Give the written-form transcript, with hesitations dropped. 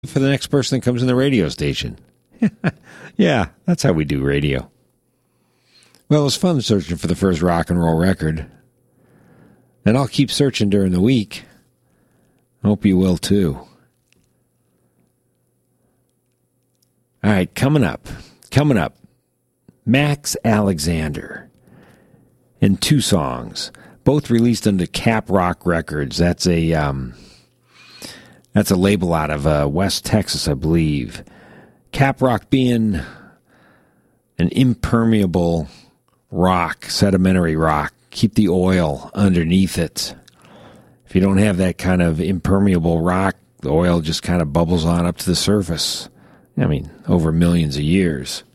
for the next person that comes in the radio station. Yeah, that's how we do radio. Well, it was fun searching for the first rock and roll record. And I'll keep searching during the week. Hope you will too. All right, coming up. Max Alexander. And 2 songs, both released under Cap Rock Records. That's a label out of West Texas, I believe. Cap Rock being an impermeable rock, sedimentary rock. Keep the oil underneath it. If you don't have that kind of impermeable rock, the oil just kind of bubbles on up to the surface. I mean, over millions of years.